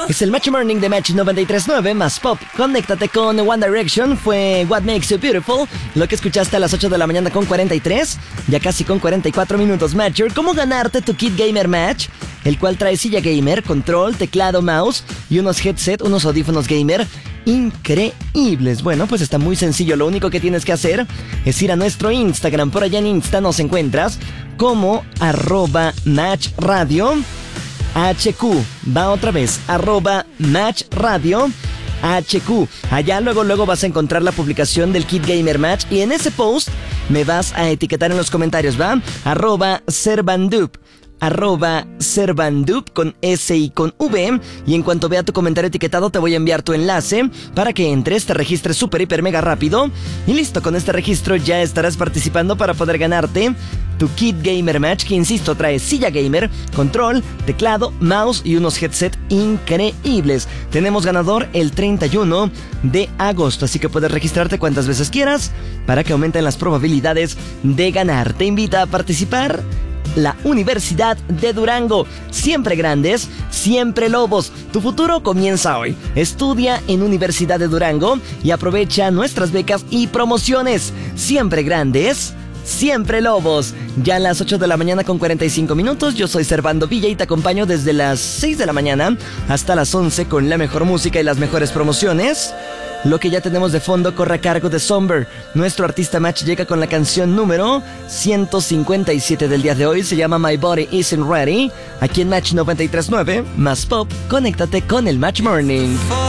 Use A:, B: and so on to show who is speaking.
A: Es el Match Morning de Match 93.9 más Pop. Conéctate con One Direction. Fue What Makes You Beautiful. Lo que escuchaste a las 8 de la mañana con 43. Ya casi con 44 minutos, Matcher. ¿Cómo ganarte tu kit gamer Match? El cual trae silla gamer, control, teclado, mouse y unos headset, unos audífonos gamer increíbles. Bueno, pues está muy sencillo. Lo único que tienes que hacer es ir a nuestro Instagram. Por allá en Insta nos encuentras como @matchradio HQ. Va otra vez, @matchradio HQ. Allá luego vas a encontrar la publicación del Kit Gamer Match y en ese post me vas a etiquetar en los comentarios, ¿va? @servandup con S y con V. Y en cuanto vea tu comentario etiquetado te voy a enviar tu enlace para que entres, te registres súper, hiper, mega rápido. Y listo, con este registro ya estarás participando para poder ganarte tu Kit Gamer Match, que insisto, trae silla gamer, control, teclado, mouse y unos headset increíbles. Tenemos ganador el 31 de agosto, así que puedes registrarte cuantas veces quieras para que aumenten las probabilidades de ganar. Te invita a participar la Universidad de Durango. Siempre grandes, siempre lobos. Tu futuro comienza hoy. Estudia en Universidad de Durango y aprovecha nuestras becas y promociones. Siempre grandes, siempre lobos. Ya a las 8 de la mañana con 45 minutos. Yo soy Servando Villa y te acompaño desde las 6 de la mañana hasta las 11 con la mejor música y las mejores promociones. Lo que ya tenemos de fondo corre a cargo de Somber. Nuestro artista Match llega con la canción número 157 del día de hoy. Se llama My Body Isn't Ready. Aquí en Match 93.9 más Pop. Conéctate con el Match Morning.